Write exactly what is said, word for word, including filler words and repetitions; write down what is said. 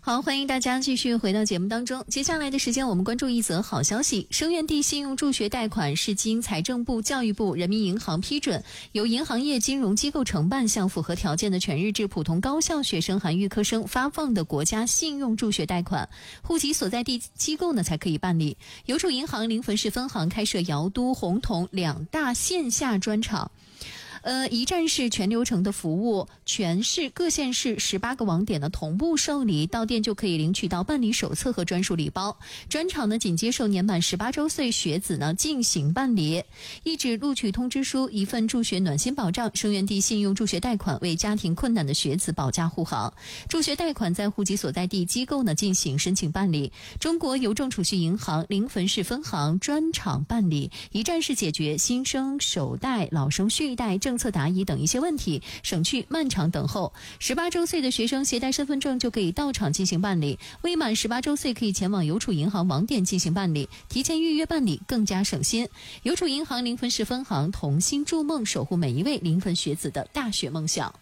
好，欢迎大家继续回到节目当中。接下来的时间，我们关注一则好消息：生源地信用助学贷款是经财政部、教育部、人民银行批准，由银行业金融机构承办，向符合条件的全日制普通高校学生含预科生发放的国家信用助学贷款，户籍所在地机构呢才可以办理。邮储银行临汾市分行开设瑶都、洪桐两大线下专场。呃，一站式全流程的服务，全市各县市十八个网点的同步受理，到店就可以领取到办理手册和专属礼包。专场呢，仅接受年满十八周岁学子呢进行办理。一纸录取通知书，一份助学暖心保障，生源地信用助学贷款为家庭困难的学子保驾护航。助学贷款在户籍所在地机构呢进行申请办理，中国邮政储蓄银行临汾市分行专场办理，一站式解决新生首贷、老生续贷、政策答疑等一些问题，省去漫长等候。十八周岁的学生携带身份证就可以到场进行办理，未满十八周岁可以前往邮储银行网点进行办理，提前预约办理更加省心。邮储银行临汾市分行同心筑梦，守护每一位临汾学子的大学梦想。